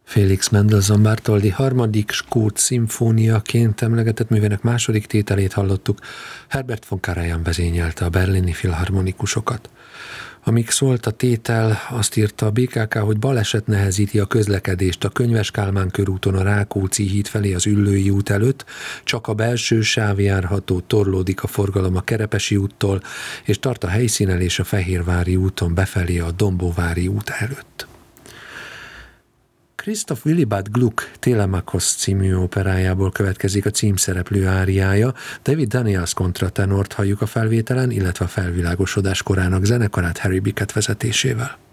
Felix Mendelssohn Bartholdy harmadik skót szimfóniaként emlegetett művének második tételét hallottuk. Herbert von Karajan vezényelte a berlini filharmonikusokat. Amíg szólt a tétel, azt írta a BKK, hogy baleset nehezíti a közlekedést a Könyves Kálmán körúton a Rákóczi híd felé az Üllői út előtt, csak a belső sáv járható, torlódik a forgalom a Kerepesi úttól, és tart a helyszínelés a Fehérvári úton befelé a Dombóvári út előtt. Christoph Willibald Gluck Telemachos című operájából következik a címszereplő áriája. David Daniels kontratenort halljuk a felvételen, illetve a felvilágosodás korának zenekarát Harry Bickett vezetésével.